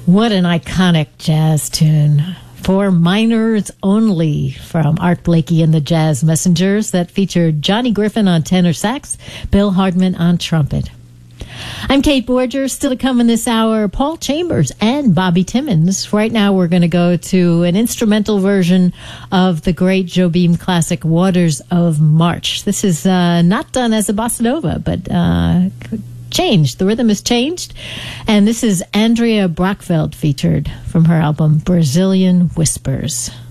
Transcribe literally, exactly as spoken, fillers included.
What an iconic jazz tune. For Minors Only from Art Blakey and the Jazz Messengers that featured Johnny Griffin on tenor sax, Bill Hardman on trumpet. I'm Kate Borger. Still to come in this hour, Paul Chambers and Bobby Timmons. Right now we're going to go to an instrumental version of the great Jobim classic Waters of March. This is uh, not done as a bossa nova, but uh, changed. The rhythm is changed. And this is Andrea Brockfeld featured from her album Brazilian Whispers.